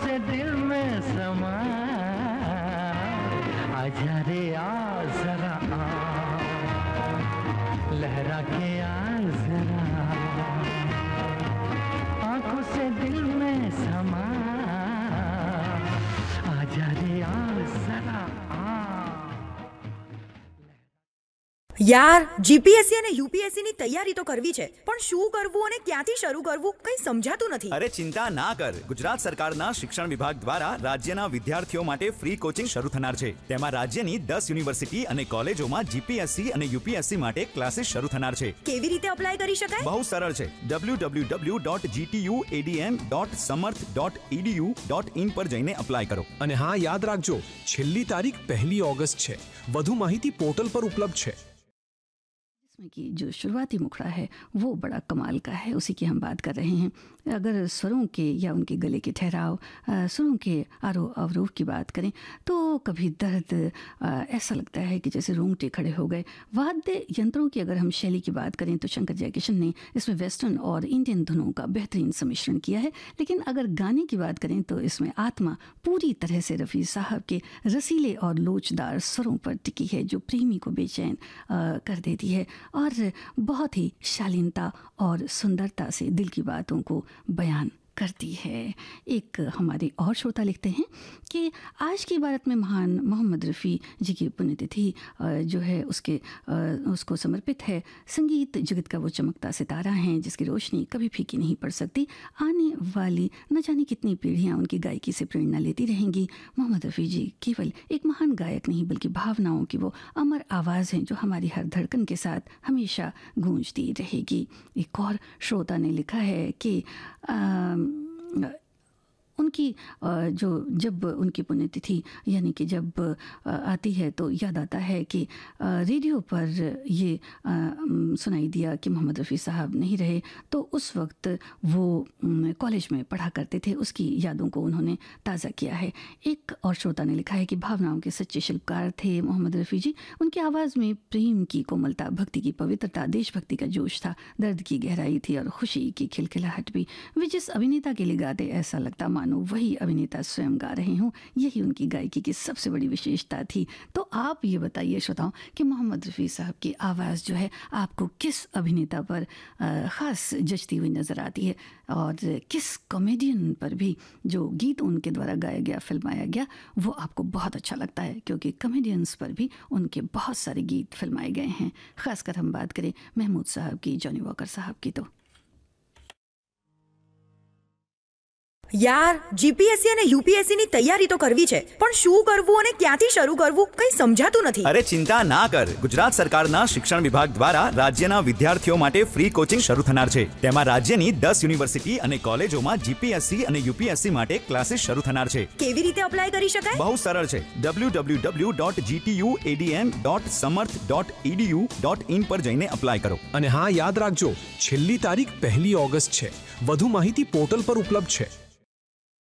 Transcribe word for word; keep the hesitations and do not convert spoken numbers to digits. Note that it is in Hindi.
से दिल में समा, आजा रे आ जरा आ, लहरा के आ जरा, आंखों से दिल में समा, आजा रे आ जरा आ। યાર જીપીએસસી અને યુપીએસસી ની તૈયારી તો કરવી છે, પણ શું કરવું અને ક્યાંથી શરૂ કરવું કંઈ સમજાતું નથી। અરે ચિંતા ના કર, ગુજરાત સરકારના શિક્ષણ વિભાગ દ્વારા રાજ્યના વિદ્યાર્થીઓ માટે ફ્રી કોચિંગ શરૂ થનાર છે। તેમાં રાજ્યની દસ યુનિવર્સિટી અને કોલેજોમાં જીપીએસસી અને યુપીએસસી માટે ક્લાસીસ શરૂ થનાર છે। કેવી રીતે અપ્લાય કરી શકાય? બહુ સરળ છે, W W W dot G T U એ ડી એમ ડોટ સમર્થ dot E D U dot in પર જઈને અપ્લાય કરો। અને હા, યાદ રાખજો, છેલ્લી તારીખ પહેલી ઓગસ્ટ છે। વધુ માહિતી પોર્ટલ પર ઉપલબ્ધ છે। की जो शुरुआती मुखड़ा है वो बड़ा कमाल का है, उसी की हम बात कर रहे हैं। अगर स्वरों के या उनके गले के ठहराव, स्वरों के आरोह अवरोह की बात करें तो कभी दर्द ऐसा लगता है कि जैसे रोंगटे खड़े हो गए। वाद्य यंत्रों की अगर हम शैली की बात करें तो शंकर जयकिशन ने इसमें वेस्टर्न और इंडियन धुनों का बेहतरीन सम्मिश्रण किया है। लेकिन अगर गाने की बात करें तो इसमें आत्मा पूरी तरह से रफ़ी साहब के रसीले और लोचदार स्वरों पर टिकी है, जो प्रेमी को बेचैन कर देती है और बहुत ही शालीनता और सुंदरता से दिल की बातों को बयान करती है। एक हमारे और श्रोता लिखते हैं कि आज की इबारत में महान मोहम्मद रफ़ी जी की पुण्यतिथि जो है उसके उसको समर्पित है। संगीत जगत का वो चमकता सितारा हैं जिसकी रोशनी कभी फीकी नहीं पड़ सकती। आने वाली न जाने कितनी पीढ़ियाँ उनकी गायकी से प्रेरणा लेती रहेंगी। मोहम्मद रफ़ी जी केवल एक महान गायक नहीं बल्कि भावनाओं की वो अमर आवाज़ हैं जो हमारी हर धड़कन के साथ हमेशा गूंजती रहेगी। एक और श्रोता ने लिखा है कि आ, उनकी जो जब उनकी पुण्यतिथि यानी कि जब आती है तो याद आता है कि रेडियो पर ये सुनाई दिया कि मोहम्मद रफ़ी साहब नहीं रहे, तो उस वक्त वो कॉलेज में पढ़ा करते थे, उसकी यादों को उन्होंने ताज़ा किया है। एक और श्रोता ने लिखा है कि भावनाओं के सच्चे शिल्पकार थे मोहम्मद रफ़ी जी। उनकी आवाज़ में प्रेम की कोमलता, भक्ति की पवित्रता, देशभक्ति का जोश था, दर्द की गहराई थी और खुशी की खिलखिलाहट भी। वे जिस अभिनेता के लिए गाते ऐसा लगता मानो वही अभिनेता स्वयं गा रहे हों। यही उनकी गायकी की सबसे बड़ी विशेषता थी। तो आप ये बताइए श्रोताओं कि मोहम्मद रफ़ी साहब की आवाज़ जो है आपको किस अभिनेता पर ख़ास जचती हुई नज़र आती है और किस कॉमेडियन पर भी जो गीत उनके द्वारा गाया गया, फिल्माया गया, वो आपको बहुत अच्छा लगता है? क्योंकि कॉमेडियंस पर भी उनके बहुत सारे गीत फिल्माए गए हैं। ख़ासकर हम बात करें महमूद साहब की, जॉनी वॉकर साहब की। तो યાર જીપીએસસી અને યુપીએસસી ની તૈયારી તો કરવી છે, પણ શું કરવું અને ક્યાંથી શરૂ કરવું કંઈ સમજાતું નથી। અરે ચિંતા ના કર, ગુજરાત સરકારના શિક્ષણ વિભાગ દ્વારા રાજ્યના વિદ્યાર્થીઓ માટે ફ્રી કોચિંગ શરૂ થનાર છે। તેમાં રાજ્યની દસ યુનિવર્સિટી અને કોલેજોમાં જીપીએસસી અને યુપીએસસી માટે ક્લાસીસ શરૂ થનાર છે। કેવી રીતે અપ્લાય કરી શકાય? બહુ સરળ છે, W W W dot G T U એ ડી એમ ડોટ સમર્થ dot E D U dot in પર જઈને અપ્લાય કરો। અને હા, યાદ રાખજો, છેલ્લી તારીખ પહેલી ઓગસ્ટ છે। વધુ માહિતી પોર્ટલ પર ઉપલબ્ધ છે।